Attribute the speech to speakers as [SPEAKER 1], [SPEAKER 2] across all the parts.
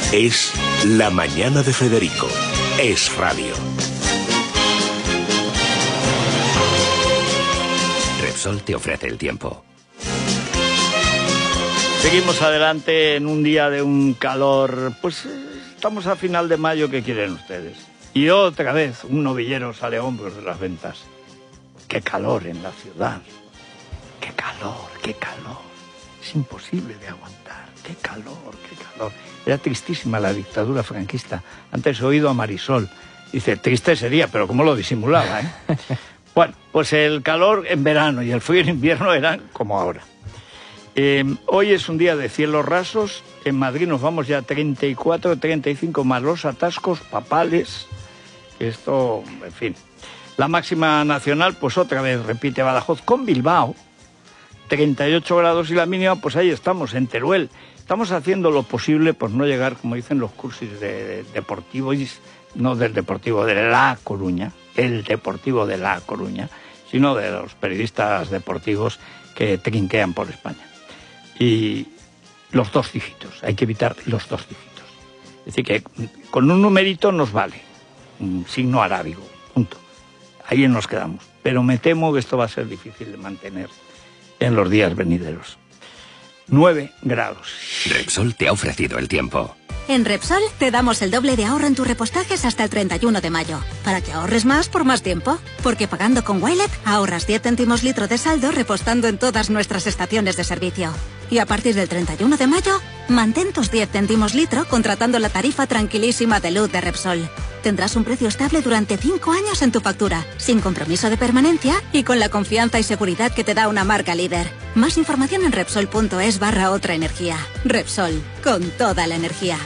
[SPEAKER 1] Es La Mañana de Federico. Es radio.
[SPEAKER 2] Repsol te ofrece el tiempo.
[SPEAKER 3] Seguimos adelante en un día de un calor. Pues estamos a final de mayo, ¿qué quieren ustedes? Y otra vez un novillero sale a hombros de las ventas. ¡Qué calor en la ciudad! ¡Qué calor, qué calor! Es imposible de aguantar. ¡Qué calor, qué calor! Era tristísima la dictadura franquista. Antes he oído a Marisol. Dice, triste sería, pero ¿cómo lo disimulaba, eh? Bueno, pues el calor en verano y el frío en invierno eran como ahora. Hoy es un día de cielos rasos. En Madrid nos vamos ya a 34, 35 más los atascos papales. Esto, en fin. La máxima nacional, pues otra vez repite Badajoz con Bilbao. 38 grados y la mínima, pues ahí estamos, en Teruel. Estamos haciendo lo posible por no llegar, como dicen los cursis de deportivos, no del Deportivo de La Coruña, el Deportivo de La Coruña, sino de los periodistas deportivos que trinquean por España. Y los dos dígitos, hay que evitar los dos dígitos. Es decir, que con un numerito nos vale, un signo arábigo, punto. Ahí nos quedamos. Pero me temo que esto va a ser difícil de mantener en los días venideros. 9 grados.
[SPEAKER 2] Repsol te ha ofrecido el tiempo.
[SPEAKER 4] En Repsol te damos el doble de ahorro en tus repostajes hasta el 31 de mayo, para que ahorres más por más tiempo. Porque pagando con Wilet ahorras 10 céntimos litro de saldo repostando en todas nuestras estaciones de servicio. Y a partir del 31 de mayo, mantén tus 10 céntimos litro contratando la tarifa tranquilísima de luz de Repsol. Tendrás un precio estable durante 5 años en tu factura, sin compromiso de permanencia y con la confianza y seguridad que te da una marca líder. Más información en Repsol.es/otra energía. Repsol, con toda la energía.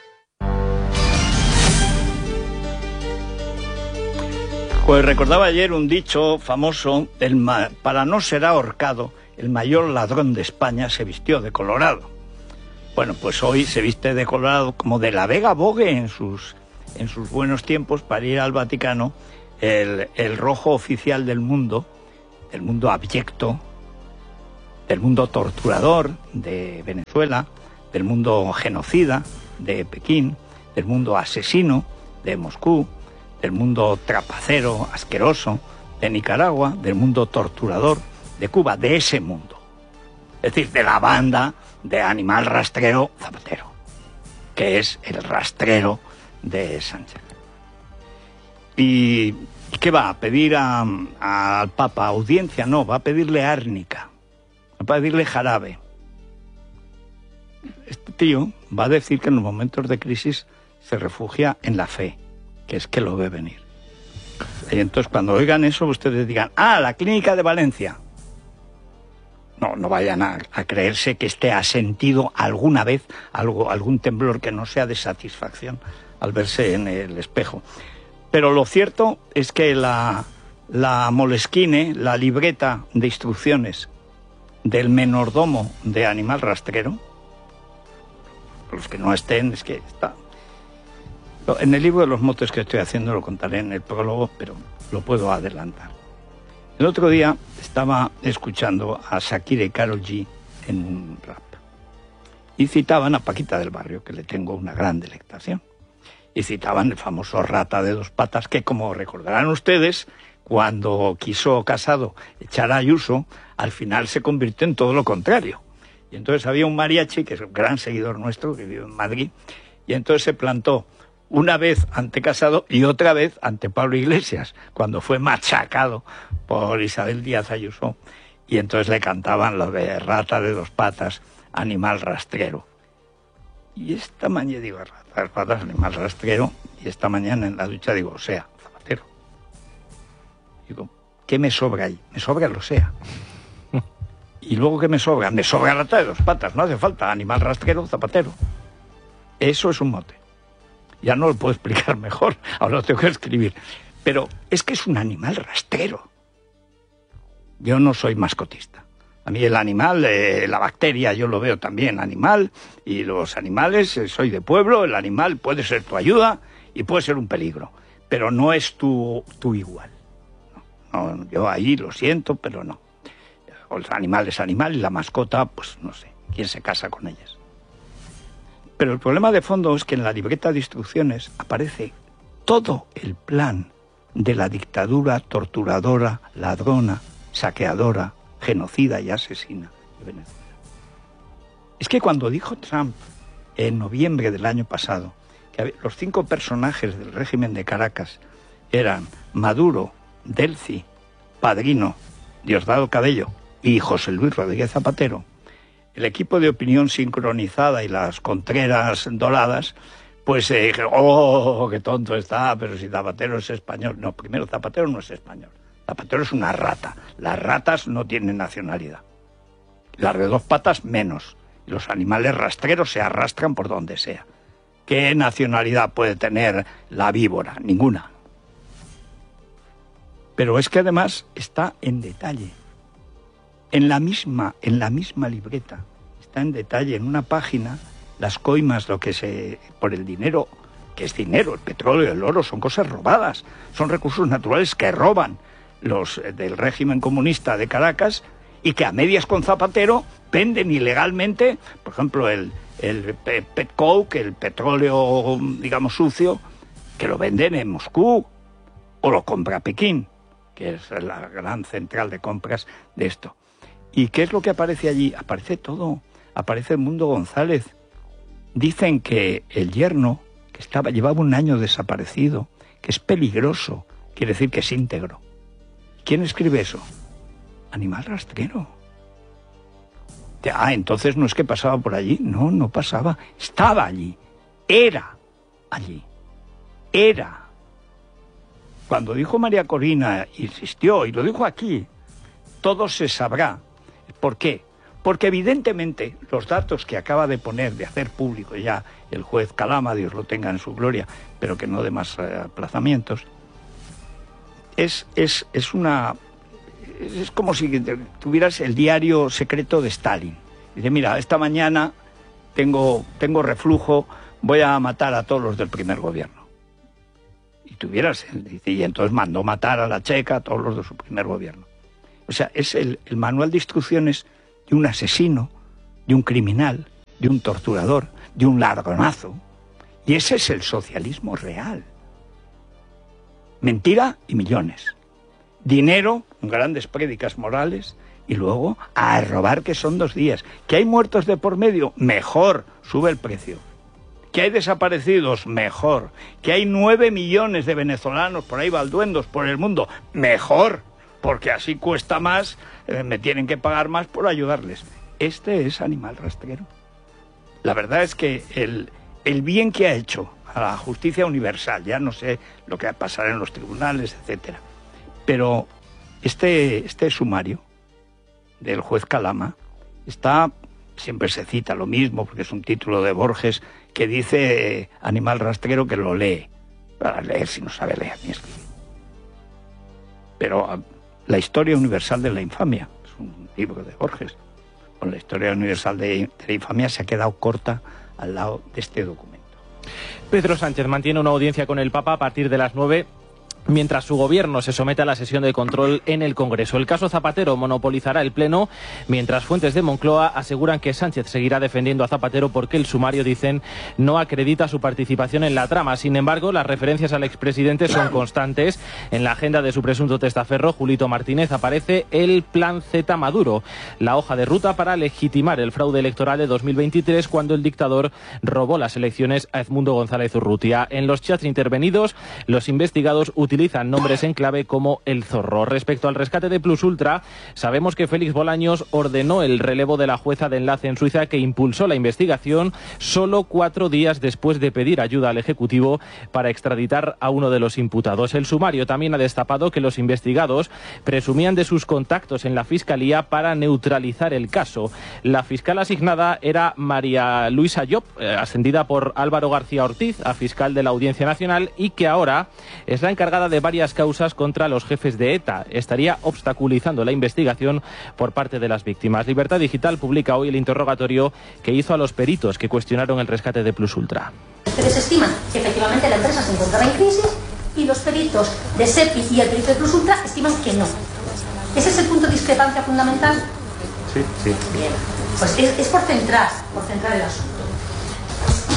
[SPEAKER 3] Pues recordaba ayer un dicho famoso, para no ser ahorcado, el mayor ladrón de España se vistió de colorado. Bueno, pues hoy se viste de colorado como de la Vega Bogue en sus buenos tiempos para ir al Vaticano, el rojo oficial del mundo abyecto, del mundo torturador de Venezuela, del mundo genocida de Pekín, del mundo asesino de Moscú, del mundo trapacero, asqueroso de Nicaragua, del mundo torturador de Cuba, de ese mundo. Es decir, de la banda de Animal Rastrero Zapatero, que es el rastrero de Sánchez. ¿Y qué va a pedir al Papa? ¿Audiencia? No, va a pedirle árnica, va a pedirle jarabe. Este tío va a decir que en los momentos de crisis se refugia en la fe, que es que lo ve venir. Y entonces cuando oigan eso, ustedes digan, la clínica de Valencia. No vayan a creerse que ha sentido alguna vez algún temblor que no sea de satisfacción al verse en el espejo. Pero lo cierto es que la Moleskine, la libreta de instrucciones del menordomo de Animal Rastrero, los que no estén, es que está... En el libro de los motes que estoy haciendo lo contaré en el prólogo, pero lo puedo adelantar. El otro día estaba escuchando a Shakira y Karol G en un rap. Y citaban a Paquita del Barrio, que le tengo una gran delectación. Y citaban el famoso Rata de dos patas, que como recordarán ustedes, cuando quiso Casado echar a Ayuso, al final se convirtió en todo lo contrario. Y entonces había un mariachi, que es un gran seguidor nuestro, que vive en Madrid, y entonces se plantó una vez ante Casado y otra vez ante Pablo Iglesias, cuando fue machacado por Isabel Díaz Ayuso, y entonces le cantaban lo de Rata de dos patas, Animal Rastrero. Y esta mañana digo, Rata de dos patas, Animal Rastrero, y esta mañana en la ducha digo, Osea, Zapatero. Digo, ¿qué me sobra ahí? Me sobra el Osea. Y luego, ¿qué me sobra? Me sobra Rata de dos patas, no hace falta, Animal Rastrero, Zapatero. Eso es un mote. Ya no lo puedo explicar mejor, ahora lo tengo que escribir. Pero es que es un animal rastrero. Yo no soy mascotista. A mí el animal, la bacteria, yo lo veo también animal, y los animales, soy de pueblo, el animal puede ser tu ayuda y puede ser un peligro, pero no es tu igual. No, yo ahí lo siento, pero no. El animal es animal y la mascota, pues no sé, ¿quién se casa con ellas? Pero el problema de fondo es que en la libreta de instrucciones aparece todo el plan de la dictadura torturadora, ladrona, saqueadora, genocida y asesina de Venezuela. Es que cuando dijo Trump en noviembre del año pasado que los 5 personajes del régimen de Caracas eran Maduro, Delcy, Padrino, Diosdado Cabello y José Luis Rodríguez Zapatero, el equipo de opinión sincronizada y las contreras doradas, pues ¡oh, qué tonto está! Pero si Zapatero es español. No, primero, Zapatero no es español. Zapatero es una rata. Las ratas no tienen nacionalidad. Las de 2 patas, menos. Los animales rastreros se arrastran por donde sea. ¿Qué nacionalidad puede tener la víbora? Ninguna. Pero es que además está en detalle. En la misma libreta está en detalle, en una página, las coimas, lo que por el dinero, que es dinero, el petróleo, el oro, son cosas robadas, son recursos naturales que roban los del régimen comunista de Caracas y que a medias con Zapatero venden ilegalmente, por ejemplo, el petcoke, el petróleo, digamos, sucio, que lo venden en Moscú, o lo compra Pekín, que es la gran central de compras de esto. ¿Y qué es lo que aparece allí? Aparece todo. Aparece el Mundo González. Dicen que el yerno, que llevaba un año desaparecido, que es peligroso, quiere decir que es íntegro. ¿Quién escribe eso? Animal Rastrero. Entonces no es que pasaba por allí. No, no pasaba. Estaba allí. Era allí. Era. Cuando dijo María Corina, insistió, y lo dijo aquí, todo se sabrá. ¿Por qué? Porque evidentemente los datos que acaba de poner, de hacer público ya el juez Calama, Dios lo tenga en su gloria, pero que no dé más aplazamientos, es como si tuvieras el diario secreto de Stalin. Dice, mira, esta mañana tengo reflujo, voy a matar a todos los del primer gobierno. Y entonces mandó matar a la checa, a todos los de su primer gobierno. O sea, es el manual de instrucciones de un asesino, de un criminal, de un torturador, de un ladronazo. Y ese es el socialismo real. Mentira y millones. Dinero, grandes prédicas morales, y luego a robar, que son 2 días. ¿Que hay muertos de por medio? Mejor, sube el precio. ¿Que hay desaparecidos? Mejor. ¿Que hay 9 millones de venezolanos por ahí balduendos por el mundo? Mejor, porque así cuesta más, me tienen que pagar más por ayudarles. Este es Animal Rastrero. La verdad es que el bien que ha hecho a la justicia universal, ya no sé lo que va a pasar en los tribunales, etcétera, pero este sumario del juez Calama siempre se cita lo mismo, porque es un título de Borges, que dice Animal Rastrero que lo lee. Para leer si no sabe leer ni escribir. Pero la historia universal de la infamia, es un libro de Borges, con la historia universal de la infamia se ha quedado corta al lado de este documento.
[SPEAKER 5] Pedro Sánchez mantiene una audiencia con el Papa a partir de las 9, mientras su gobierno se somete a la sesión de control en el Congreso. El caso Zapatero monopolizará el Pleno, mientras fuentes de Moncloa aseguran que Sánchez seguirá defendiendo a Zapatero porque el sumario, dicen, no acredita su participación en la trama. Sin embargo, las referencias al expresidente son constantes. En la agenda de su presunto testaferro, Julito Martínez, aparece el Plan Z Maduro, la hoja de ruta para legitimar el fraude electoral de 2023, cuando el dictador robó las elecciones a Edmundo González Urrutia. En los chats intervenidos, los investigados utilizan nombres en clave como El Zorro. Respecto al rescate de Plus Ultra, sabemos que Félix Bolaños ordenó el relevo de la jueza de enlace en Suiza que impulsó la investigación solo 4 días después de pedir ayuda al Ejecutivo para extraditar a uno de los imputados. El sumario también ha destapado que los investigados presumían de sus contactos en la Fiscalía para neutralizar el caso. La fiscal asignada era María Luisa Llop, ascendida por Álvaro García Ortiz a fiscal de la Audiencia Nacional, y que ahora es la encargada de varias causas contra los jefes de ETA. Estaría obstaculizando la investigación por parte de las víctimas. Libertad Digital publica hoy el interrogatorio que hizo a los peritos que cuestionaron el rescate de Plus Ultra.
[SPEAKER 6] Ustedes estiman que efectivamente la empresa se encontraba en crisis y los peritos de SEPI y el perito de Plus Ultra estiman que no. ¿Ese es el punto de discrepancia fundamental?
[SPEAKER 5] Sí.
[SPEAKER 6] Bien, pues es por centrar el asunto.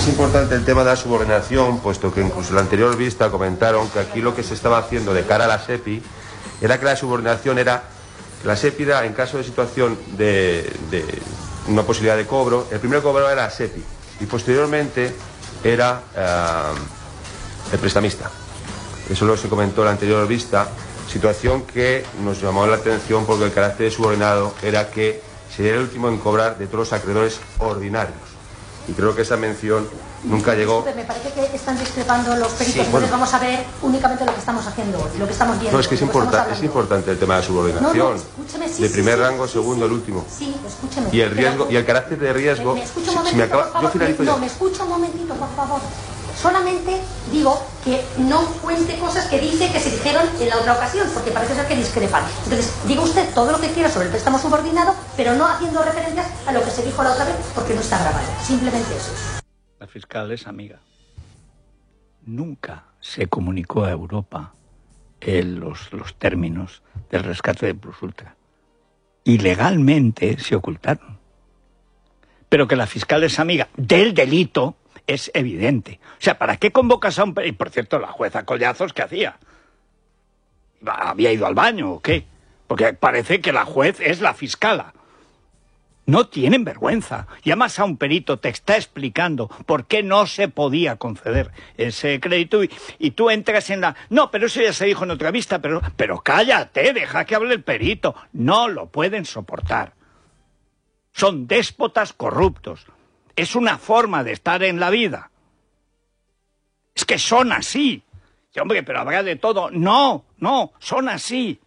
[SPEAKER 7] es importante el tema de la subordinación, puesto que incluso en la anterior vista comentaron que aquí lo que se estaba haciendo de cara a la SEPI era que la subordinación era, la SEPI era, en caso de situación de una posibilidad de cobro, el primer cobro era la SEPI y posteriormente era el prestamista. Eso lo se comentó en la anterior vista, situación que nos llamó la atención porque el carácter de subordinado era que sería el último en cobrar de todos los acreedores ordinarios. Y creo que esa mención nunca llegó.
[SPEAKER 6] Me parece que están discrepando los peritos,
[SPEAKER 7] Sí,
[SPEAKER 6] entonces
[SPEAKER 7] bueno.
[SPEAKER 6] vamos a ver únicamente lo que estamos haciendo hoy, lo que estamos viendo.
[SPEAKER 7] No, es que es importante el tema de la subordinación.
[SPEAKER 6] Escúcheme, sí,
[SPEAKER 7] de primer
[SPEAKER 6] sí,
[SPEAKER 7] rango,
[SPEAKER 6] sí,
[SPEAKER 7] segundo,
[SPEAKER 6] sí.
[SPEAKER 7] el último.
[SPEAKER 6] Sí, escúcheme.
[SPEAKER 7] Y el riesgo, y el carácter de riesgo.
[SPEAKER 6] ¿Me escucha un
[SPEAKER 7] si
[SPEAKER 6] momentito,
[SPEAKER 7] me acaba,
[SPEAKER 6] por favor?
[SPEAKER 7] yo finalizo ya.
[SPEAKER 6] No, me escucha un momentito, por favor. Solamente digo que no cuente cosas que dice que se dijeron en la otra ocasión, porque parece ser que discrepan. Entonces, diga usted todo lo que quiera sobre el préstamo subordinado, pero no haciendo referencias a lo que se dijo la otra vez, porque no está grabado. Simplemente eso.
[SPEAKER 3] La fiscal es amiga. Nunca se comunicó a Europa los términos del rescate de Plus Ultra. Ilegalmente se ocultaron. Pero que la fiscal es amiga del delito es evidente. O sea, ¿para qué convocas a un... Y por cierto, la jueza Collazos, ¿qué hacía? ¿Había ido al baño o qué? Porque parece que la juez es la fiscala. No tienen vergüenza. Llamas a un perito, te está explicando por qué no se podía conceder ese crédito y tú entras en la... No, pero eso ya se dijo en otra vista, pero cállate, deja que hable el perito. No lo pueden soportar. Son déspotas corruptos. Es una forma de estar en la vida. Es que son así. Sí, hombre, pero habrá de todo. No, son así.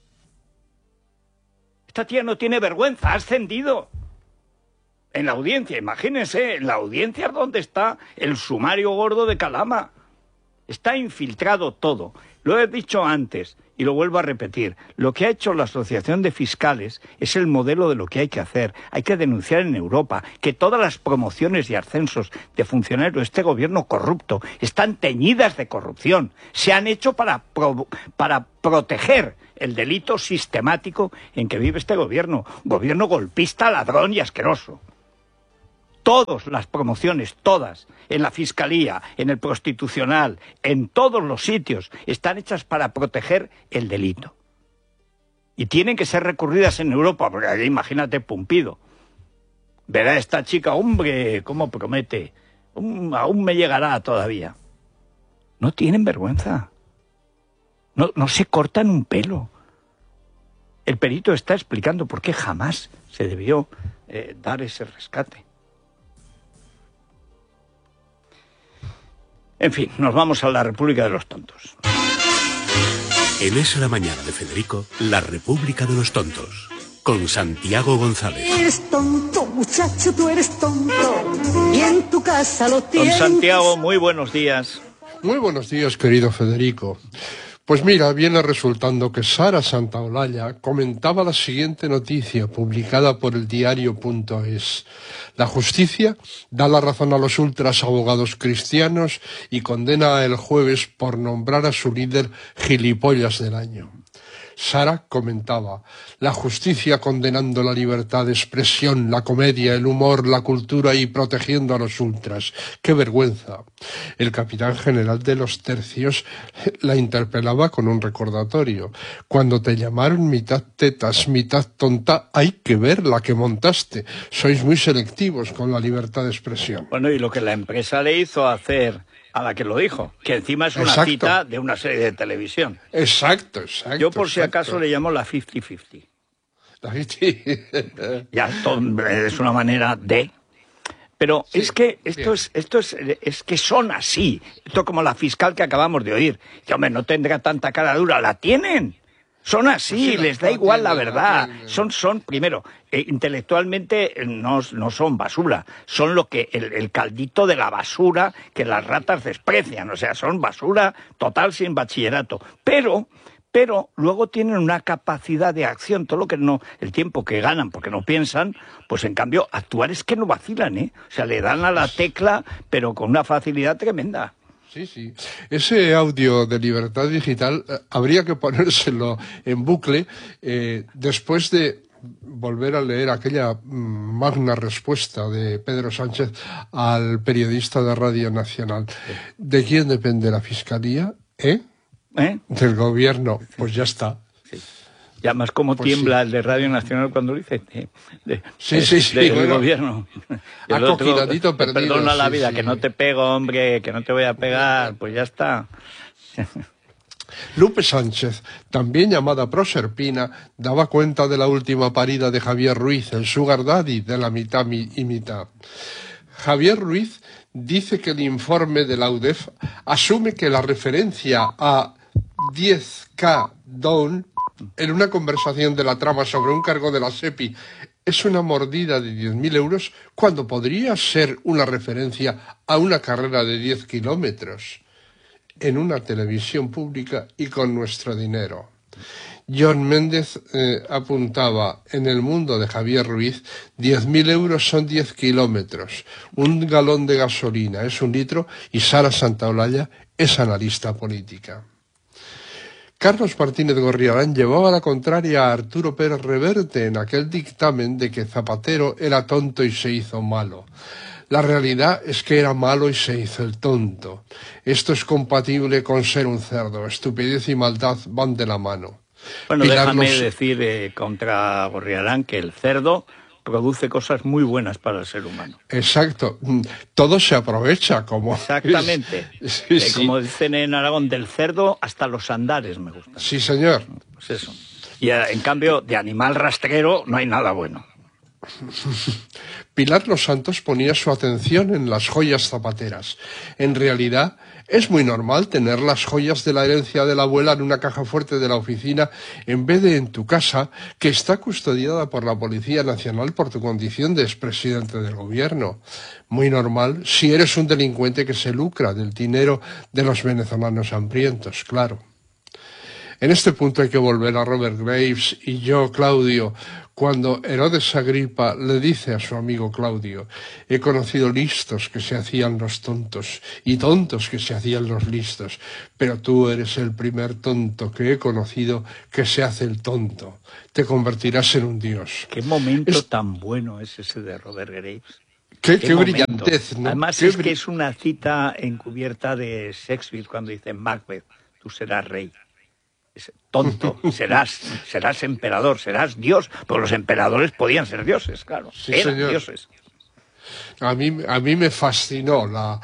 [SPEAKER 3] Esta tía no tiene vergüenza, ha ascendido. En la audiencia, imagínense, en la audiencia donde está el sumario gordo de Calama. Está infiltrado todo. Lo he dicho antes y lo vuelvo a repetir. Lo que ha hecho la Asociación de Fiscales es el modelo de lo que hay que hacer. Hay que denunciar en Europa que todas las promociones y ascensos de funcionarios de este gobierno corrupto están teñidas de corrupción. Se han hecho para proteger el delito sistemático en que vive este gobierno. Gobierno golpista, ladrón y asqueroso. Todas las promociones, todas, en la Fiscalía, en el Constitucional, en todos los sitios, están hechas para proteger el delito. Y tienen que ser recurridas en Europa, porque aquí imagínate Pumpido. Verá esta chica, hombre, cómo promete, aún me llegará todavía. No tienen vergüenza. No se cortan un pelo. El perito está explicando por qué jamás se debió dar ese rescate. En fin, nos vamos a la República de los Tontos.
[SPEAKER 1] En Es la Mañana de Federico, la República de los Tontos, con Santiago González.
[SPEAKER 8] Eres tonto, muchacho, tú eres tonto, y en tu casa lo tienes.
[SPEAKER 3] Don Santiago, muy buenos días.
[SPEAKER 9] Muy buenos días, querido Federico. Pues mira, viene resultando que Sara Santaolalla comentaba la siguiente noticia publicada por el diario.es. La justicia da la razón a los ultras abogados cristianos y condena el jueves por nombrar a su líder gilipollas del año. Sara comentaba, la justicia condenando la libertad de expresión, la comedia, el humor, la cultura y protegiendo a los ultras. ¡Qué vergüenza! El capitán general de los tercios la interpelaba con un recordatorio. Cuando te llamaron mitad tetas, mitad tonta, hay que ver la que montaste. Sois muy selectivos con la libertad de expresión.
[SPEAKER 3] Bueno, y lo que la empresa le hizo hacer a la que lo dijo, que encima es una
[SPEAKER 9] Exacto.
[SPEAKER 3] cita de una serie de televisión.
[SPEAKER 9] Exacto.
[SPEAKER 3] Yo por si acaso le llamo la 50-50. Ya, esto es una manera de... Pero sí, es que esto es que son así. Esto como la fiscal que acabamos de oír. Que, hombre, no tendrá tanta cara dura. ¡La tienen! Son así, pues sí, les da igual la verdad. Son primero, intelectualmente no son basura. Son lo que el caldito de la basura que las ratas desprecian. O sea, son basura total sin bachillerato. Pero luego tienen una capacidad de acción, todo lo que no, el tiempo que ganan porque no piensan, pues en cambio actuar es que no vacilan, ¿eh? O sea, le dan a la tecla, pero con una facilidad tremenda.
[SPEAKER 9] Sí. Ese audio de Libertad Digital habría que ponérselo en bucle después de volver a leer aquella magna respuesta de Pedro Sánchez al periodista de Radio Nacional. ¿De quién depende la Fiscalía? Del Gobierno. Pues ya está.
[SPEAKER 3] Sí. Y además cómo pues tiembla el de Radio Nacional cuando lo dice.
[SPEAKER 9] Del
[SPEAKER 3] Gobierno.
[SPEAKER 9] Acoquinadito perdido.
[SPEAKER 3] Perdona la vida, que no te pego, hombre, que no te voy a pegar. Pues ya está.
[SPEAKER 9] Lupe Sánchez, también llamada Proserpina, daba cuenta de la última parida de Javier Ruiz, el sugar daddy de la mitad y mitad. Javier Ruiz dice que el informe de la UDEF asume que la referencia a 10K Down en una conversación de la trama sobre un cargo de la SEPI es una mordida de 10.000 euros cuando podría ser una referencia a una carrera de 10 kilómetros. En una televisión pública y con nuestro dinero. John Méndez apuntaba, en el mundo de Javier Ruiz, 10.000 euros son 10 kilómetros, un galón de gasolina es 1 litro y Sara Santaolalla es analista política. Carlos Martínez Gorriarán llevaba la contraria a Arturo Pérez Reverte en aquel dictamen de que Zapatero era tonto y se hizo malo. La realidad es que era malo y se hizo el tonto. Esto es compatible con ser un cerdo. Estupidez y maldad van de la mano.
[SPEAKER 3] Bueno, déjame decir contra Gorriarán que el cerdo produce cosas muy buenas para el ser humano.
[SPEAKER 9] Exacto. Todo se aprovecha como...
[SPEAKER 3] Exactamente.
[SPEAKER 9] Sí.
[SPEAKER 3] Como dicen en Aragón, del cerdo hasta los andares me gustan.
[SPEAKER 9] Sí, señor.
[SPEAKER 3] Pues eso. Y en cambio, de animal rastrero no hay nada bueno.
[SPEAKER 9] Pilar Los Santos ponía su atención en las joyas zapateras. En realidad, es muy normal tener las joyas de la herencia de la abuela en una caja fuerte de la oficina en vez de en tu casa, que está custodiada por la Policía Nacional por tu condición de expresidente del gobierno. Muy normal si eres un delincuente que se lucra del dinero de los venezolanos hambrientos, claro. En este punto hay que volver a Robert Graves y yo, Claudio, cuando Herodes Agripa le dice a su amigo Claudio: he conocido listos que se hacían los tontos y tontos que se hacían los listos, pero tú eres el primer tonto que he conocido que se hace el tonto. Te convertirás en un dios.
[SPEAKER 3] Qué momento tan bueno es ese de Robert Graves.
[SPEAKER 9] Qué brillantez, ¿no?
[SPEAKER 3] Además que es una cita encubierta de Shakespeare cuando dice Macbeth, tú serás rey. Tonto, serás emperador, serás dios, porque los emperadores podían ser dioses, claro,
[SPEAKER 9] sí,
[SPEAKER 3] eran
[SPEAKER 9] señor.
[SPEAKER 3] Dioses.
[SPEAKER 9] A mí me fascinó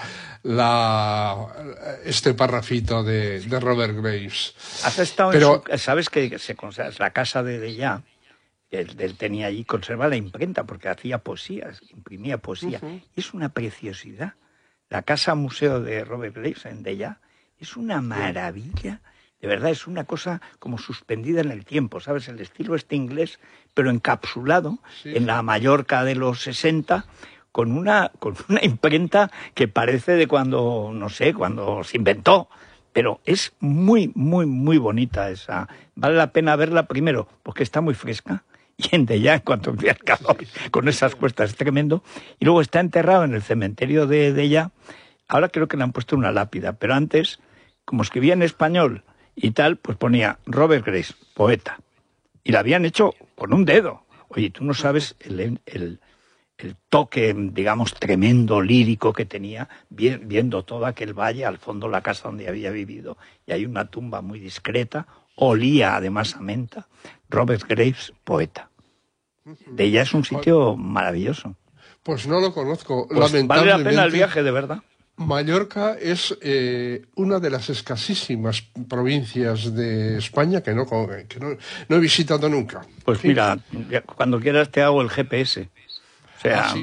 [SPEAKER 9] este parrafito de Robert Graves.
[SPEAKER 3] Has estado sabes que la casa de Dellà, él tenía allí, conserva la imprenta porque hacía poesía, imprimía poesía. Es una preciosidad. La casa museo de Robert Graves en Dellà es una maravilla. De verdad, es una cosa como suspendida en el tiempo, ¿sabes? El estilo inglés, pero encapsulado en la Mallorca de los 60, con una imprenta que parece de cuando se inventó. Pero es muy, muy, muy bonita esa. Vale la pena verla primero, porque está muy fresca. Y en Dellà, en cuanto empieza el calor, con esas cuestas, es tremendo. Y luego está enterrado en el cementerio de Dellà. Ahora creo que le han puesto una lápida, pero antes, como escribía en español y tal, pues ponía Robert Graves, poeta. Y la habían hecho con un dedo. Oye, tú no sabes el toque, digamos, tremendo, lírico que tenía, viendo todo aquel valle, al fondo la casa donde había vivido, y hay una tumba muy discreta, olía además a menta. Robert Graves, poeta. Dellà es un sitio maravilloso.
[SPEAKER 9] Pues no lo conozco,
[SPEAKER 3] pues
[SPEAKER 9] lamentablemente.
[SPEAKER 3] Vale la pena el viaje, de verdad.
[SPEAKER 9] Mallorca es una de las escasísimas provincias de España que no he visitado nunca.
[SPEAKER 3] Pues mira, cuando quieras te hago el GPS. O sea...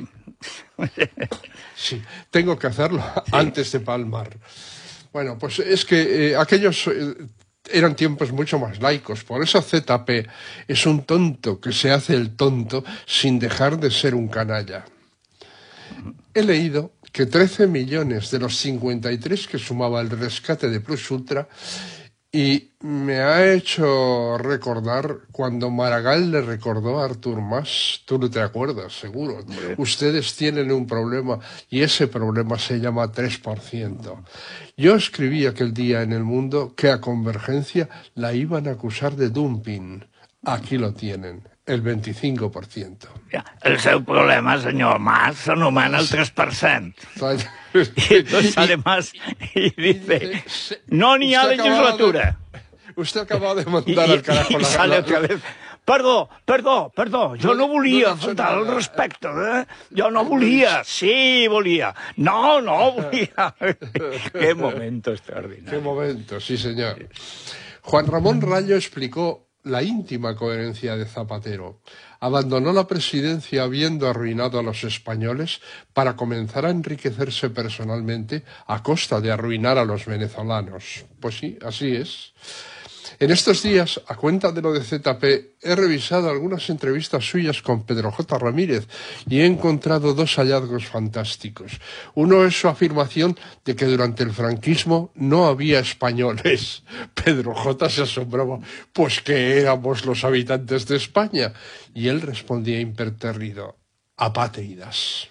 [SPEAKER 9] Sí, tengo que hacerlo antes de palmar. Bueno, pues es que aquellos eran tiempos mucho más laicos. Por eso ZP es un tonto que se hace el tonto sin dejar de ser un canalla. He leído que 13 millones de los 53 que sumaba el rescate de Plus Ultra, y me ha hecho recordar cuando Maragall le recordó a Artur Mas, tú no te acuerdas, seguro, ustedes tienen un problema y ese problema se llama 3%. Yo escribí aquel día en El Mundo que a Convergencia la iban a acusar de dumping. Aquí lo tienen. el 25%.
[SPEAKER 3] El seu problema, señor Mas, s'anomena el 3%. Y entonces sale Mas y dice, no n'hi ha legislatura.
[SPEAKER 9] Usted acaba de mandar al carajo
[SPEAKER 3] la sale otra vez. Perdó, jo no volia faltar al respecte, Jo no volia, sí volia. No volia. Qué momento extraordinario.
[SPEAKER 9] Qué momento, sí señor. Juan Ramón Rayo explicó la íntima coherencia de Zapatero. Abandonó la presidencia habiendo arruinado a los españoles para comenzar a enriquecerse personalmente a costa de arruinar a los venezolanos. Pues sí, así es. En estos días, a cuenta de lo de ZP, he revisado algunas entrevistas suyas con Pedro J. Ramírez y he encontrado dos hallazgos fantásticos. Uno es su afirmación de que durante el franquismo no había españoles. Pedro J. se asombraba, pues que éramos los habitantes de España. Y él respondía impertérrido, apátridas.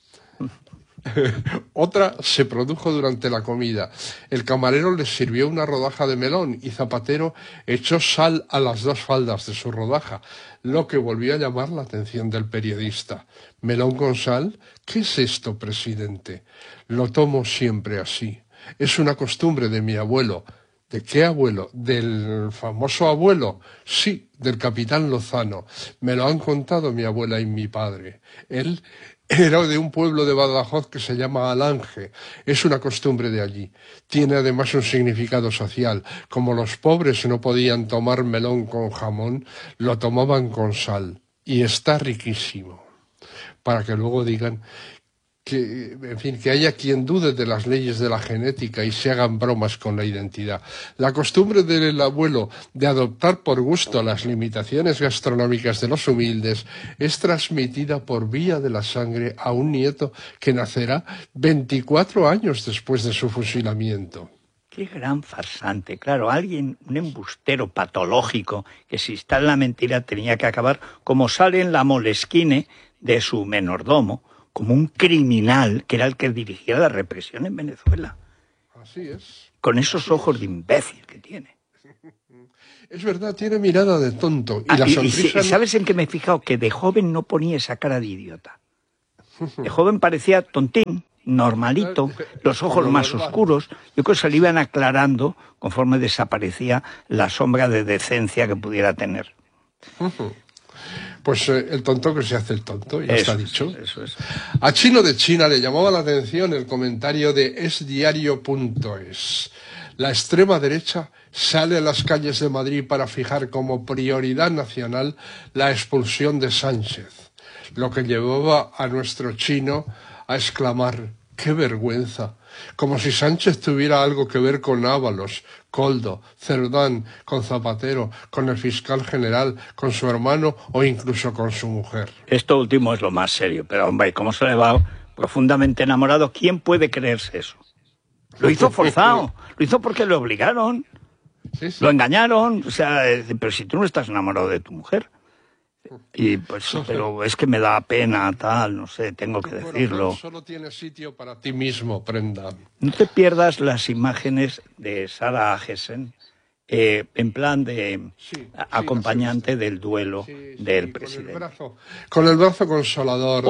[SPEAKER 9] Otra se produjo durante la comida. El camarero les sirvió una rodaja de melón y Zapatero echó sal a las dos faldas de su rodaja, lo que volvió a llamar la atención del periodista. ¿Melón con sal? ¿Qué es esto, presidente? Lo tomo siempre así. Es una costumbre de mi abuelo. ¿De qué abuelo? ¿Del famoso abuelo? Sí, del capitán Lozano. Me lo han contado mi abuela y mi padre. Él era de un pueblo de Badajoz que se llama Alange. Es una costumbre de allí. Tiene además un significado social. Como los pobres no podían tomar melón con jamón, lo tomaban con sal. Y está riquísimo. Para que luego digan que, en fin, que haya quien dude de las leyes de la genética y se hagan bromas con la identidad. La costumbre del abuelo de adoptar por gusto las limitaciones gastronómicas de los humildes es transmitida por vía de la sangre a un nieto que nacerá 24 años después de su fusilamiento.
[SPEAKER 3] Qué gran farsante. Claro, alguien, un embustero patológico, que si está en la mentira tenía que acabar como sale en la Moleskine de su menordomo, como un criminal que era el que dirigía la represión en Venezuela.
[SPEAKER 9] Así es.
[SPEAKER 3] Con esos ojos de imbécil que tiene.
[SPEAKER 9] Es verdad, tiene mirada de tonto. Y la sonrisa
[SPEAKER 3] ¿sabes en qué me he fijado? Que de joven no ponía esa cara de idiota. De joven parecía tontín, normalito, los ojos más oscuros. Yo creo que se le iban aclarando conforme desaparecía la sombra de decencia que pudiera tener.
[SPEAKER 9] Pues el tonto que se hace el tonto, ya está dicho.
[SPEAKER 3] Eso es.
[SPEAKER 9] A Chino de China le llamaba la atención el comentario de esdiario.es. La extrema derecha sale a las calles de Madrid para fijar como prioridad nacional la expulsión de Sánchez, lo que llevaba a nuestro Chino a exclamar ¡qué vergüenza! Como si Sánchez tuviera algo que ver con Ábalos, Koldo, Cerdán, con Zapatero, con el fiscal general, con su hermano o incluso con su mujer.
[SPEAKER 3] Esto último es lo más serio, pero hombre, ¿cómo se le va profundamente enamorado? ¿Quién puede creerse eso? Lo hizo forzado, lo hizo porque le obligaron,
[SPEAKER 9] sí.
[SPEAKER 3] Lo engañaron, o sea, pero si tú no estás enamorado de tu mujer. Y pues, pero es que me da pena, tal, no sé, tengo que decirlo.
[SPEAKER 9] Bueno, solo tienes sitio para ti mismo, prenda.
[SPEAKER 3] No te pierdas las imágenes de Sara Agesen, en plan de acompañante del duelo del presidente.
[SPEAKER 9] Con el brazo consolador.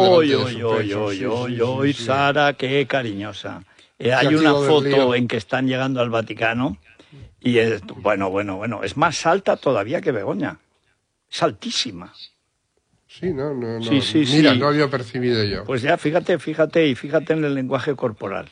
[SPEAKER 3] Oy, Sara, qué cariñosa. Hay una foto en que están llegando al Vaticano y es, bueno, es más alta todavía que Begoña. Es altísima.
[SPEAKER 9] Sí, no.
[SPEAKER 3] Sí.
[SPEAKER 9] Mira, no había percibido yo.
[SPEAKER 3] Pues ya, fíjate en el lenguaje corporal.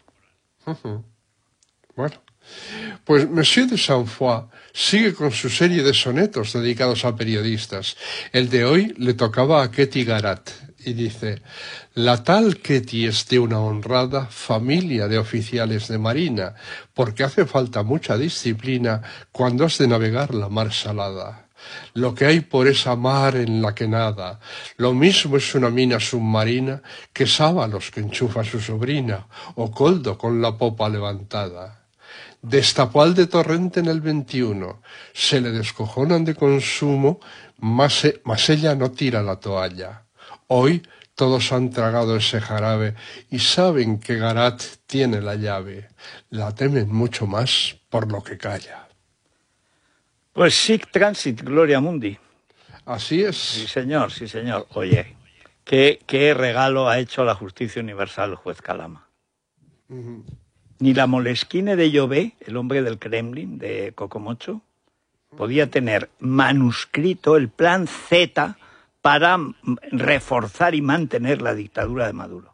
[SPEAKER 9] Bueno, pues Monsieur de Saint-Foy sigue con su serie de sonetos dedicados a periodistas. El de hoy le tocaba a Ketty Garat y dice: la tal Ketty es de una honrada familia de oficiales de marina, porque hace falta mucha disciplina cuando has de navegar la mar salada. Lo que hay por esa mar en la que nada, lo mismo es una mina submarina que Sábalos que enchufa su sobrina, o Koldo con la popa levantada. Destapó al de Torrente en el 21, se le descojonan de consumo, mas ella no tira la toalla. Hoy todos han tragado ese jarabe y saben que Garat tiene la llave. La temen mucho más por lo que calla.
[SPEAKER 3] Pues sic transit, Gloria Mundi.
[SPEAKER 9] Así es.
[SPEAKER 3] Sí, señor, sí, señor. Oye, ¿qué regalo ha hecho la justicia universal el juez Calama? Ni la Moleskine de Llobet, el hombre del Kremlin, de Cocomocho, podía tener manuscrito el plan Z para reforzar y mantener la dictadura de Maduro.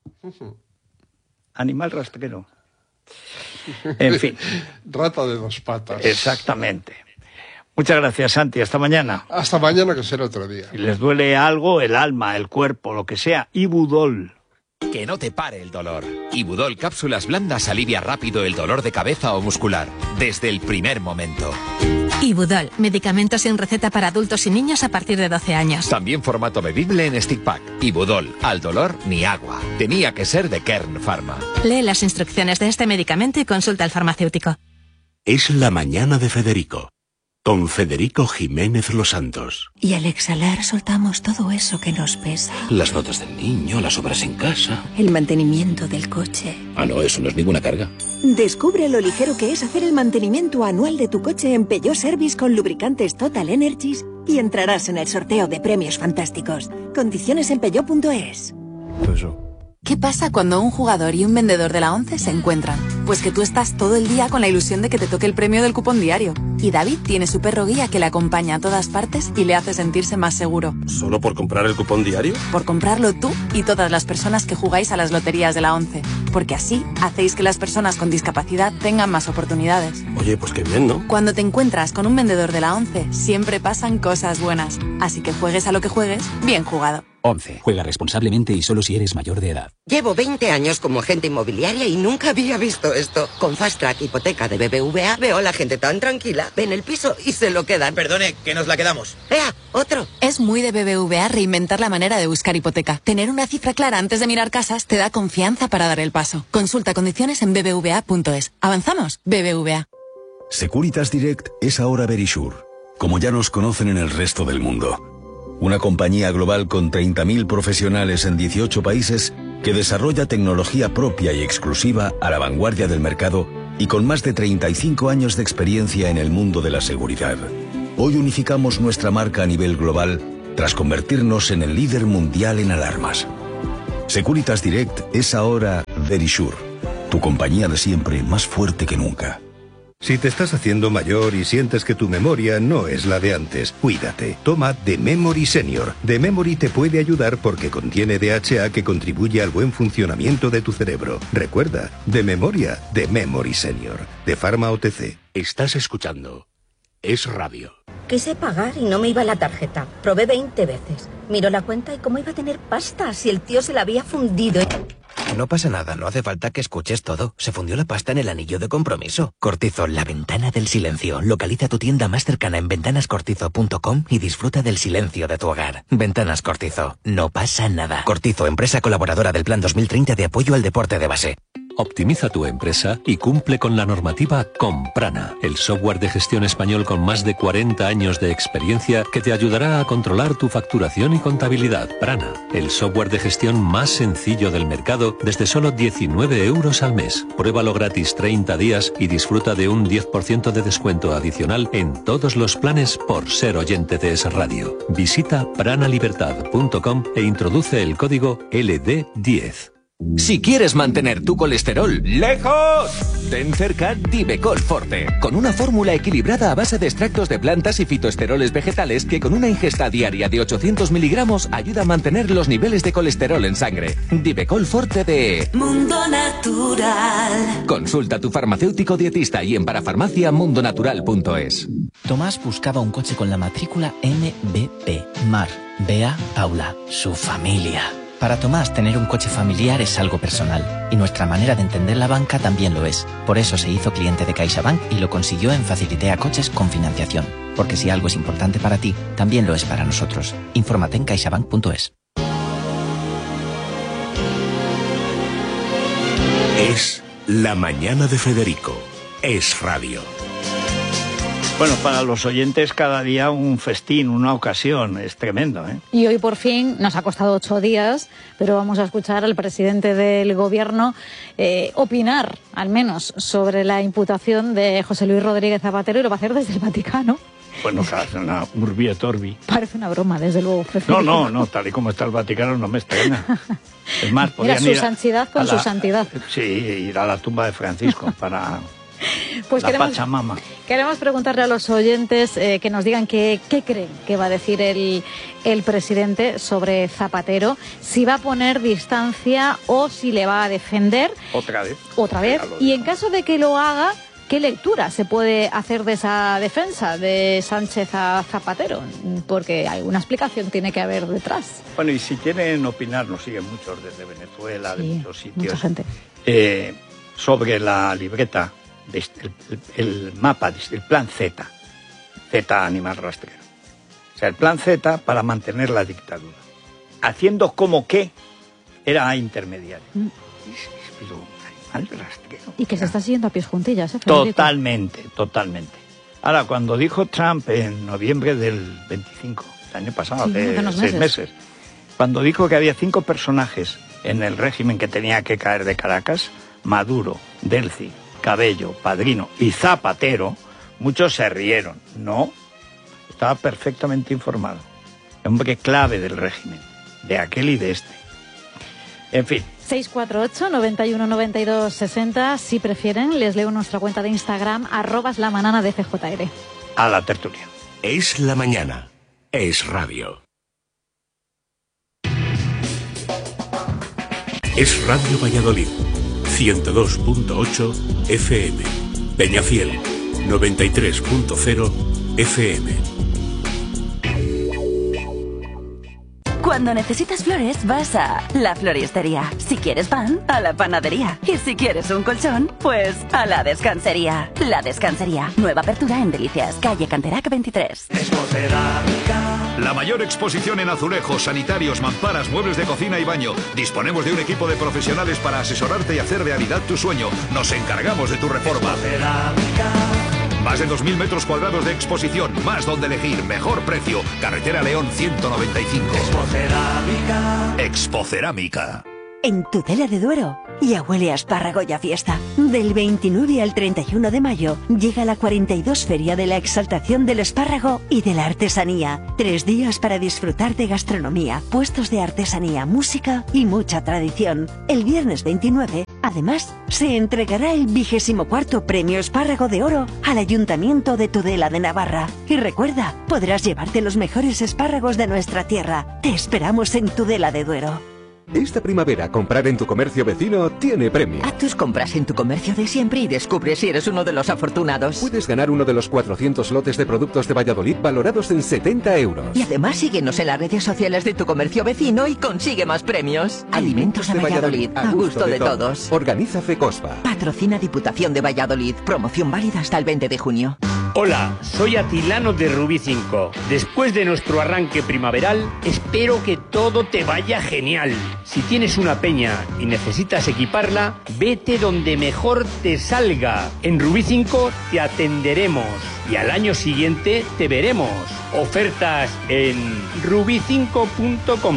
[SPEAKER 3] Animal rastrero. En fin.
[SPEAKER 9] Rata de dos patas.
[SPEAKER 3] Exactamente. Muchas gracias, Santi. Hasta mañana.
[SPEAKER 9] Hasta mañana, que será otro día.
[SPEAKER 3] Si les duele algo, el alma, el cuerpo, lo que sea, Ibudol.
[SPEAKER 2] Que no te pare el dolor. Ibudol Cápsulas Blandas alivia rápido el dolor de cabeza o muscular, desde el primer momento.
[SPEAKER 10] Ibudol, medicamento sin receta para adultos y niños a partir de 12 años.
[SPEAKER 2] También formato bebible en stick pack. Ibudol, al dolor ni agua. Tenía que ser de Kern Pharma.
[SPEAKER 10] Lee las instrucciones de este medicamento y consulta al farmacéutico.
[SPEAKER 1] Es la mañana de Federico, con Federico Jiménez Los Santos.
[SPEAKER 11] Y al exhalar soltamos todo eso que nos pesa.
[SPEAKER 12] Las notas del niño, las obras en casa.
[SPEAKER 11] El mantenimiento del coche.
[SPEAKER 12] Ah, no, eso no es ninguna carga.
[SPEAKER 13] Descubre lo ligero que es hacer el mantenimiento anual de tu coche en Peugeot Service con lubricantes Total Energies y entrarás en el sorteo de premios fantásticos. Condiciones en peugeot.es.
[SPEAKER 14] ¿Qué pasa cuando un jugador y un vendedor de la ONCE se encuentran? Pues que tú estás todo el día con la ilusión de que te toque el premio del cupón diario. Y David tiene su perro guía que le acompaña a todas partes y le hace sentirse más seguro.
[SPEAKER 15] ¿Solo por comprar el cupón diario?
[SPEAKER 14] Por comprarlo tú y todas las personas que jugáis a las loterías de la ONCE. Porque así hacéis que las personas con discapacidad tengan más oportunidades.
[SPEAKER 15] Oye, pues qué bien, ¿no?
[SPEAKER 14] Cuando te encuentras con un vendedor de la ONCE, siempre pasan cosas buenas. Así que juegues a lo que juegues, bien jugado.
[SPEAKER 16] 11. Juega responsablemente y solo si eres mayor de edad.
[SPEAKER 17] Llevo 20 años como agente inmobiliaria y nunca había visto esto. Con Fast Track Hipoteca de BBVA veo a la gente tan tranquila. Ven el piso y se lo quedan.
[SPEAKER 18] Perdone, que nos la quedamos.
[SPEAKER 17] ¡Ea! ¡Otro!
[SPEAKER 14] Es muy de BBVA reinventar la manera de buscar hipoteca. Tener una cifra clara antes de mirar casas te da confianza para dar el paso. Consulta condiciones en bbva.es. ¿Avanzamos? BBVA.
[SPEAKER 19] Securitas Direct es ahora Verisure, como ya nos conocen en el resto del mundo. Una compañía global con 30.000 profesionales en 18 países que desarrolla tecnología propia y exclusiva a la vanguardia del mercado y con más de 35 años de experiencia en el mundo de la seguridad. Hoy unificamos nuestra marca a nivel global tras convertirnos en el líder mundial en alarmas. Securitas Direct es ahora Verisure, tu compañía de siempre más fuerte que nunca.
[SPEAKER 20] Si te estás haciendo mayor y sientes que tu memoria no es la de antes, cuídate. Toma The Memory Senior. The Memory te puede ayudar porque contiene DHA que contribuye al buen funcionamiento de tu cerebro. Recuerda, de memoria, The Memory Senior. De Pharma OTC.
[SPEAKER 1] Estás escuchando Es Radio.
[SPEAKER 21] Quise pagar y no me iba la tarjeta. Probé 20 veces. Miró la cuenta y cómo iba a tener pasta si el tío se la había fundido.
[SPEAKER 18] No pasa nada, no hace falta que escuches todo. Se fundió la pasta en el anillo de compromiso. Cortizo, la ventana del silencio. Localiza tu tienda más cercana en ventanascortizo.com y disfruta del silencio de tu hogar. Ventanas Cortizo, no pasa nada. Cortizo, empresa colaboradora del Plan 2030 de apoyo al deporte de base.
[SPEAKER 22] Optimiza tu empresa y cumple con la normativa con Prana, el software de gestión español con más de 40 años de experiencia que te ayudará a controlar tu facturación y contabilidad. Prana, el software de gestión más sencillo del mercado desde solo 19 euros al mes. Pruébalo gratis 30 días y disfruta de un 10% de descuento adicional en todos los planes por ser oyente de Es Radio. Visita pranalibertad.com e introduce el código LD10.
[SPEAKER 2] Si quieres mantener tu colesterol lejos, ten cerca Divecol Forte, con una fórmula equilibrada a base de extractos de plantas y fitoesteroles vegetales que con una ingesta diaria de 800 miligramos ayuda a mantener los niveles de colesterol en sangre. Divecol Forte de
[SPEAKER 8] Mundo Natural.
[SPEAKER 2] Consulta a tu farmacéutico dietista y en parafarmaciamundonatural.es.
[SPEAKER 16] Tomás buscaba un coche con la matrícula MBP. Mar, Bea, Paula, su familia. Para Tomás, tener un coche familiar es algo personal, y nuestra manera de entender la banca también lo es. Por eso se hizo cliente de CaixaBank y lo consiguió en Facilitea Coches con financiación. Porque si algo es importante para ti, también lo es para nosotros. Infórmate en caixabank.es.
[SPEAKER 1] Es la mañana de Federico. Es Radio.
[SPEAKER 3] Bueno, para los oyentes cada día un festín, una ocasión, es tremendo, ¿eh?
[SPEAKER 23] Y hoy por fin, nos ha costado 8 días, pero vamos a escuchar al presidente del Gobierno opinar, al menos, sobre la imputación de José Luis Rodríguez Zapatero, y lo va a hacer desde el Vaticano.
[SPEAKER 3] Bueno, casi una urbi et orbi.
[SPEAKER 23] Parece una broma, desde luego.
[SPEAKER 3] No, tal y como está el Vaticano no me extraña. Es más,
[SPEAKER 23] Mira,
[SPEAKER 3] podrían
[SPEAKER 23] su santidad con su santidad.
[SPEAKER 3] Sí, ir a la tumba de Francisco para
[SPEAKER 23] pues
[SPEAKER 3] la Pachamama.
[SPEAKER 23] Queremos preguntarle a los oyentes que nos digan qué creen que va a decir el presidente sobre Zapatero, si va a poner distancia o si le va a defender.
[SPEAKER 3] Otra vez.
[SPEAKER 23] Y en caso de que lo haga, ¿qué lectura se puede hacer de esa defensa de Sánchez a Zapatero? Porque alguna explicación tiene que haber detrás.
[SPEAKER 3] Bueno, y si quieren opinar, nos siguen muchos desde Venezuela, de muchos sitios.
[SPEAKER 23] Mucha gente.
[SPEAKER 3] Sobre la libreta, el mapa, el plan Z animal rastrero. O sea, el plan Z para mantener la dictadura. Haciendo como que era intermediario. Pero animal rastrero.
[SPEAKER 23] Y que se está siguiendo a pies juntillas, ¿eh?
[SPEAKER 3] Totalmente. Ahora, cuando dijo Trump en noviembre del 25, el año pasado, de 6 meses, cuando dijo que había 5 personajes en el régimen que tenía que caer de Caracas, Maduro, Delcy, Cabello, Padrino y Zapatero, muchos se rieron. No, estaba perfectamente informado. Hombre clave del régimen, de aquel y de este. En fin.
[SPEAKER 23] 648 91 92 60. Si prefieren, les leo nuestra cuenta de Instagram, @lamananadcjr.
[SPEAKER 3] A la tertulia.
[SPEAKER 1] Es la mañana. Es radio. Es Radio Valladolid. 102.8 FM. Peñafiel. 93.0 FM.
[SPEAKER 4] Cuando necesitas flores, vas a la floristería. Si quieres pan, a la panadería. Y si quieres un colchón, pues a la descansería. La Descansería. Nueva apertura en Delicias, calle Canterac 23.
[SPEAKER 5] La mayor exposición en azulejos, sanitarios, mamparas, muebles de cocina y baño. Disponemos de un equipo de profesionales para asesorarte y hacer realidad tu sueño. Nos encargamos de tu reforma. Más de 2.000 metros cuadrados de exposición, más donde elegir, mejor precio. Carretera León 195. Expocerámica.
[SPEAKER 13] En Tudela de Duero ya huele a espárrago y a fiesta. Del 29 al 31 de mayo llega la 42 Feria de la Exaltación del Espárrago y de la Artesanía. 3 días para disfrutar de gastronomía, puestos de artesanía, música y mucha tradición. El viernes 29, además, se entregará el 24º Premio Espárrago de Oro al Ayuntamiento de Tudela de Navarra. Y recuerda, podrás llevarte los mejores espárragos de nuestra tierra. Te esperamos en Tudela de Duero.
[SPEAKER 7] Esta primavera, comprar en tu comercio vecino tiene premio.
[SPEAKER 24] Haz tus compras en tu comercio de siempre y descubre si eres uno de los afortunados.
[SPEAKER 7] Puedes ganar uno de los 400 lotes de productos de Valladolid valorados en 70 euros.
[SPEAKER 24] Y además síguenos en las redes sociales de tu comercio vecino y consigue más premios. Alimentos de Valladolid, a gusto de todos.
[SPEAKER 7] Organiza FECOSPA.
[SPEAKER 24] Patrocina Diputación de Valladolid. Promoción válida hasta el 20 de junio.
[SPEAKER 25] Hola, soy Atilano de Rubí 5. Después de nuestro arranque primaveral, espero que todo te vaya genial. Si tienes una peña y necesitas equiparla, vete donde mejor te salga. En Rubí 5 te atenderemos y al año siguiente te veremos. Ofertas en rubi5.com.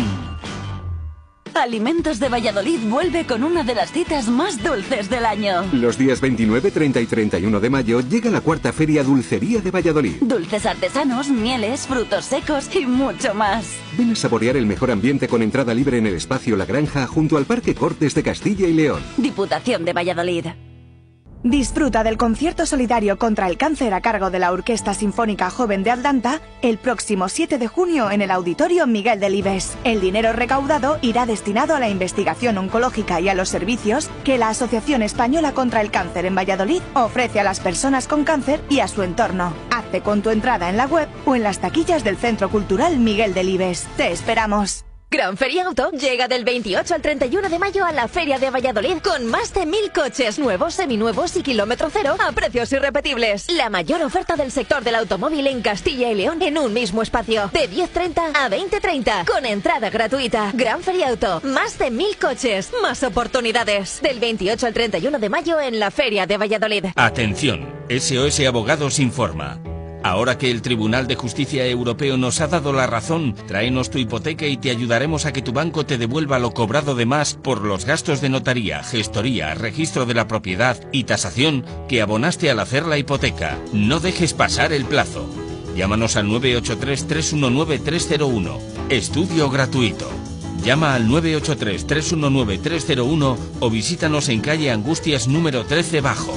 [SPEAKER 4] Alimentos de Valladolid vuelve con una de las citas más dulces del año.
[SPEAKER 7] Los días 29, 30 y 31 de mayo llega la 4ª Feria Dulcería de Valladolid.
[SPEAKER 4] Dulces artesanos, mieles, frutos secos y mucho más.
[SPEAKER 7] Ven a saborear el mejor ambiente con entrada libre en el espacio La Granja junto al Parque Cortes de Castilla y León.
[SPEAKER 4] Diputación de Valladolid.
[SPEAKER 26] Disfruta del concierto solidario contra el cáncer a cargo de la Orquesta Sinfónica Joven de Atlanta el próximo 7 de junio en el Auditorio Miguel Delibes. El dinero recaudado irá destinado a la investigación oncológica y a los servicios que la Asociación Española contra el Cáncer en Valladolid ofrece a las personas con cáncer y a su entorno. Hazte con tu entrada en la web o en las taquillas del Centro Cultural Miguel Delibes. ¡Te esperamos!
[SPEAKER 27] Gran Feria Auto llega del 28 al 31 de mayo a la Feria de Valladolid con más de 1.000 coches nuevos, seminuevos y kilómetro cero a precios irrepetibles. La mayor oferta del sector del automóvil en Castilla y León en un mismo espacio. De 10:30 a 20:30 con entrada gratuita. Gran Feria Auto. Más de 1.000 coches. Más oportunidades. Del 28 al 31 de mayo en la Feria de Valladolid.
[SPEAKER 28] Atención. SOS Abogados informa. Ahora que el Tribunal de Justicia Europeo nos ha dado la razón, tráenos tu hipoteca y te ayudaremos a que tu banco te devuelva lo cobrado de más por los gastos de notaría, gestoría, registro de la propiedad y tasación que abonaste al hacer la hipoteca. No dejes pasar el plazo. Llámanos al 983-319-301. Estudio gratuito. Llama al 983-319-301 o visítanos en calle Angustias número 13 Bajo.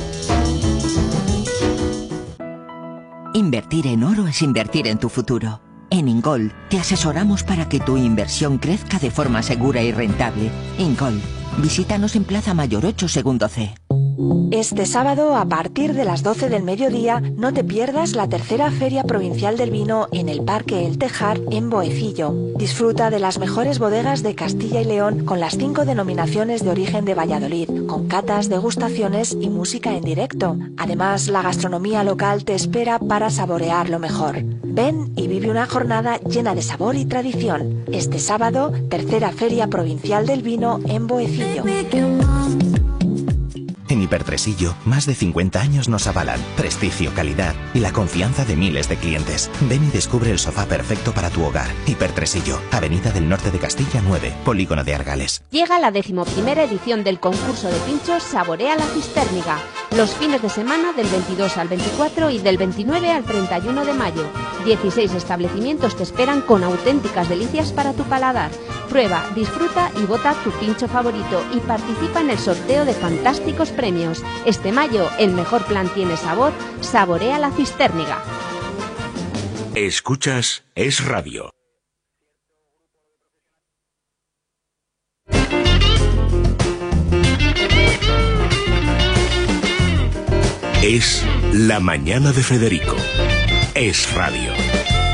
[SPEAKER 24] Invertir en oro es invertir en tu futuro. En Ingold te asesoramos para que tu inversión crezca de forma segura y rentable. Ingold, visítanos en Plaza Mayor 8, segundo C.
[SPEAKER 26] Este sábado, a partir de las 12 del mediodía, no te pierdas la tercera Feria Provincial del Vino en el Parque El Tejar, en Boecillo. Disfruta de las mejores bodegas de Castilla y León con las 5 denominaciones de origen de Valladolid, con catas, degustaciones y música en directo. Además, la gastronomía local te espera para saborear lo mejor. Ven y vive una jornada llena de sabor y tradición. Este sábado, tercera Feria Provincial del Vino en Boecillo.
[SPEAKER 18] En Hipertresillo, más de 50 años nos avalan prestigio, calidad y la confianza de miles de clientes. Ven y descubre el sofá perfecto para tu hogar. Hipertresillo, Avenida del Norte de Castilla 9, Polígono de Argales.
[SPEAKER 6] Llega la 11ª edición del concurso de pinchos Saborea la Cistérniga. Los fines de semana del 22 al 24 y del 29 al 31 de mayo. 16 establecimientos te esperan con auténticas delicias para tu paladar. Prueba, disfruta y vota tu pincho favorito y participa en el sorteo de fantásticos premios. Este mayo, el mejor plan tiene sabor. Saborea la Cistérniga.
[SPEAKER 1] Escuchas Es Radio. Es La Mañana de Federico. Es Radio.